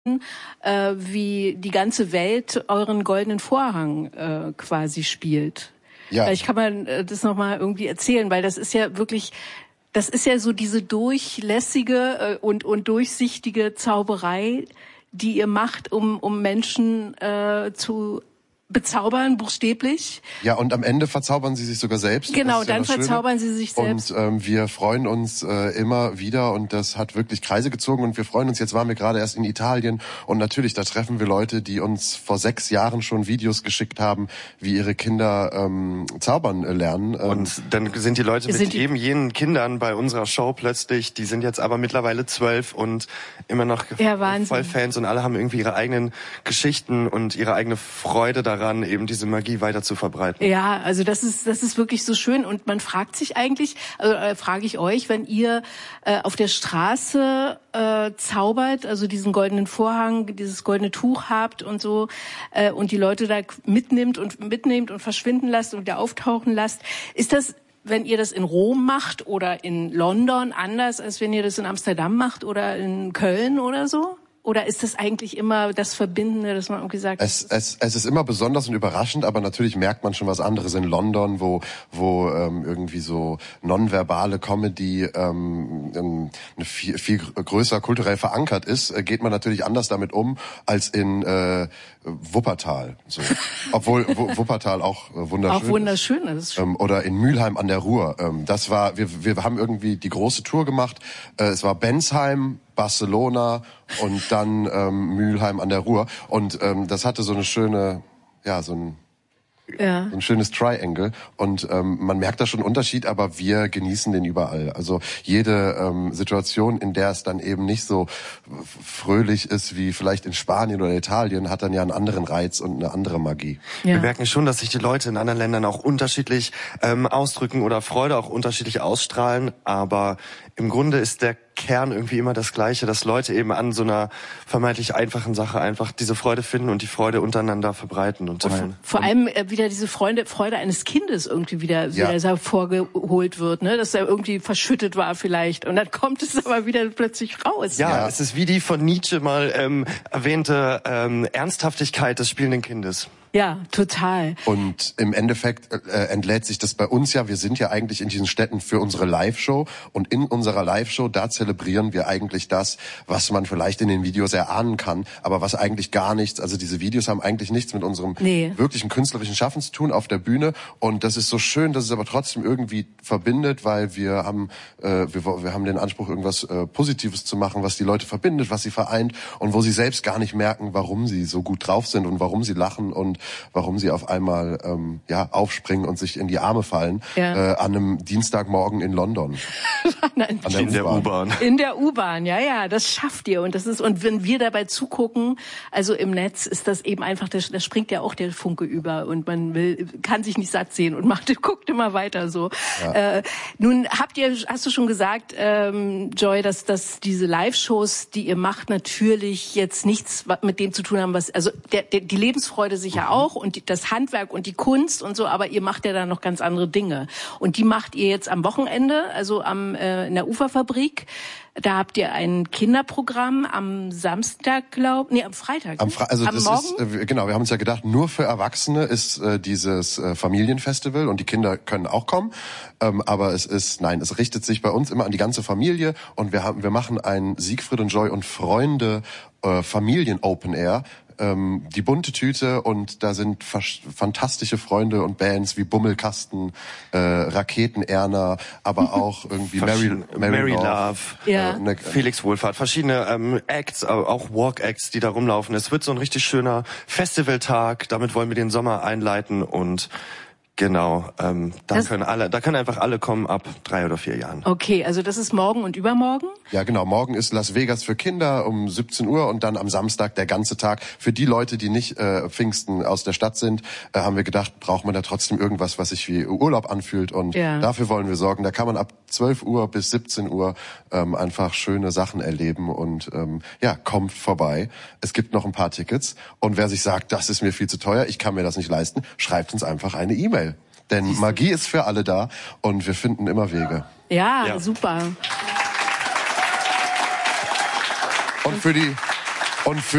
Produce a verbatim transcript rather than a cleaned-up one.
äh, wie die ganze Welt euren goldenen Vorhang äh, quasi spielt. Ja. Vielleicht kann man äh, das nochmal irgendwie erzählen, weil das ist ja wirklich, das ist ja so diese durchlässige äh, und, und durchsichtige Zauberei, die ihr macht, um, um Menschen äh, zu bezaubern, buchstäblich. Ja, und am Ende verzaubern sie sich sogar selbst. Genau, dann ja verzaubern sie sich selbst. Und ähm, wir freuen uns äh, immer wieder und das hat wirklich Kreise gezogen und wir freuen uns, jetzt waren wir gerade erst in Italien und natürlich, da treffen wir Leute, die uns vor sechs Jahren schon Videos geschickt haben, wie ihre Kinder ähm, zaubern äh, lernen. Ähm, und dann sind die Leute mit die eben jenen Kindern bei unserer Show plötzlich, die sind jetzt aber mittlerweile zwölf und immer noch ja, voll Fans und alle haben irgendwie ihre eigenen Geschichten und ihre eigene Freude daran, eben diese Magie weiter zu verbreiten. Ja, also das ist das ist wirklich so schön und man fragt sich eigentlich, also äh, frage ich euch, wenn ihr äh, auf der Straße äh, zaubert, also diesen goldenen Vorhang, dieses goldene Tuch habt und so äh, und die Leute da mitnimmt und mitnehmt und verschwinden lasst und wieder auftauchen lasst, ist das, wenn ihr das in Rom macht oder in London anders, als wenn ihr das in Amsterdam macht oder in Köln oder so? Oder ist das eigentlich immer das Verbindende, dass man irgendwie sagt... Es, es, es ist immer besonders und überraschend, aber natürlich merkt man schon was anderes in London, wo, wo ähm, irgendwie so nonverbale Comedy ähm, eine viel, viel größer kulturell verankert ist, äh, geht man natürlich anders damit um als in äh, Wuppertal. So. Obwohl w Wuppertal auch äh, wunderschön auch wunderschön ist. ist ähm, oder in Mülheim an der Ruhr. Ähm, das war, wir, wir haben irgendwie die große Tour gemacht. Äh, es war Bensheim, Barcelona und dann ähm, Mülheim an der Ruhr. Und ähm, das hatte so eine schöne, ja, so ein, ja. so ein schönes Triangle. Und ähm, man merkt da schon einen Unterschied, aber wir genießen den überall. Also jede ähm, Situation, in der es dann eben nicht so fröhlich ist wie vielleicht in Spanien oder Italien, hat dann ja einen anderen Reiz und eine andere Magie. Ja. Wir merken schon, dass sich die Leute in anderen Ländern auch unterschiedlich ähm, ausdrücken oder Freude auch unterschiedlich ausstrahlen. Aber im Grunde ist der Kern irgendwie immer das Gleiche, dass Leute eben an so einer vermeintlich einfachen Sache einfach diese Freude finden und die Freude untereinander verbreiten und teilen. Und vor allem äh, wieder diese Freude, Freude eines Kindes irgendwie wieder, ja. wieder hervorgeholt wird, ne, dass er irgendwie verschüttet war vielleicht und dann kommt es aber wieder plötzlich raus. Ja, ja. Es ist wie die von Nietzsche mal ähm, erwähnte ähm, Ernsthaftigkeit des spielenden Kindes. Ja, total. Und im Endeffekt äh, entlädt sich das bei uns ja. Wir sind ja eigentlich in diesen Städten für unsere Live-Show. Und in unserer Live-Show, da zelebrieren wir eigentlich das, was man vielleicht in den Videos erahnen kann, aber was eigentlich gar nichts, also diese Videos haben eigentlich nichts mit unserem nee. wirklichen künstlerischen Schaffen zu tun auf der Bühne. Und das ist so schön, dass es aber trotzdem irgendwie verbindet, weil wir haben, äh, wir, wir haben den Anspruch, irgendwas äh, Positives zu machen, was die Leute verbindet, was sie vereint und wo sie selbst gar nicht merken, warum sie so gut drauf sind und warum sie lachen und warum sie auf einmal ähm, ja aufspringen und sich in die Arme fallen ja. äh, an einem Dienstagmorgen in London. Nein, an der in der U-Bahn. In der U-Bahn, ja, ja, das schafft ihr und das ist und wenn wir dabei zugucken, also im Netz ist das eben einfach, da springt ja auch der Funke über und man will, kann sich nicht satt sehen und macht, guckt immer weiter so. Ja. Äh, nun habt ihr, hast du schon gesagt, ähm, Joy, dass dass diese Live-Shows, die ihr macht, natürlich jetzt nichts mit dem zu tun haben, was also der, der, die Lebensfreude sicher auch und die, das Handwerk und die Kunst und so, aber ihr macht ja dann noch ganz andere Dinge. Und die macht ihr jetzt am Wochenende, also am äh, in der Uferfabrik. Da habt ihr ein Kinderprogramm am Samstag, glaub, nee, am Freitag. Am Fre also am das Morgen? ist, äh, genau, wir haben uns ja gedacht, nur für Erwachsene ist äh, dieses äh, Familienfestival und die Kinder können auch kommen. Ähm, aber es ist, nein, es richtet sich bei uns immer an die ganze Familie und wir haben, wir machen ein Siegfried und Joy und Freunde äh, Familien-Open Air. Ähm, die bunte Tüte und da sind fantastische Freunde und Bands wie Bummelkasten, äh, Raketenerna, aber auch irgendwie Mary, Mary, Mary Love, Love ja. äh, ne, Felix Wohlfahrt, verschiedene ähm, Acts, auch Walk-Acts, die da rumlaufen. Es wird so ein richtig schöner Festivaltag, damit wollen wir den Sommer einleiten und genau, ähm, da das können alle, da können einfach alle kommen ab drei oder vier Jahren. Okay, also das ist morgen und übermorgen? Ja, genau. Morgen ist Las Vegas für Kinder um siebzehn Uhr und dann am Samstag der ganze Tag. Für die Leute, die nicht äh, Pfingsten aus der Stadt sind, äh, haben wir gedacht, braucht man da trotzdem irgendwas, was sich wie Urlaub anfühlt und ja. dafür wollen wir sorgen. Da kann man ab zwölf Uhr bis siebzehn Uhr ähm, einfach schöne Sachen erleben und ähm, ja, kommt vorbei. Es gibt noch ein paar Tickets und wer sich sagt, das ist mir viel zu teuer, ich kann mir das nicht leisten, schreibt uns einfach eine E-Mail. Denn Magie ist für alle da und wir finden immer Wege. Ja, ja. super. Und für die Und für